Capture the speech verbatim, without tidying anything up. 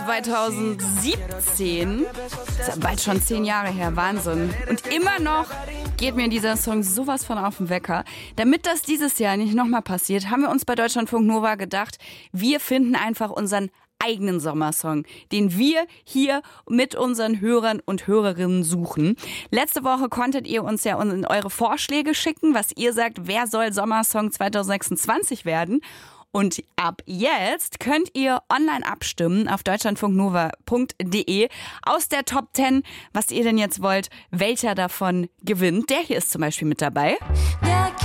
zweitausendsiebzehn. Das ist ja bald schon zehn Jahre her, Wahnsinn. Und immer noch geht mir dieser Song sowas von auf den Wecker. Damit das dieses Jahr nicht nochmal passiert, haben wir uns bei Deutschlandfunk Nova gedacht, wir finden einfach unseren eigenen Sommersong, den wir hier mit unseren Hörern und Hörerinnen suchen. Letzte Woche konntet ihr uns ja eure Vorschläge schicken, was ihr sagt, wer soll Sommersong zweitausendsechsundzwanzig werden. Und ab jetzt könnt ihr online abstimmen auf deutschlandfunknova punkt de aus der Top zehn, was ihr denn jetzt wollt, welcher davon gewinnt. Der hier ist zum Beispiel mit dabei.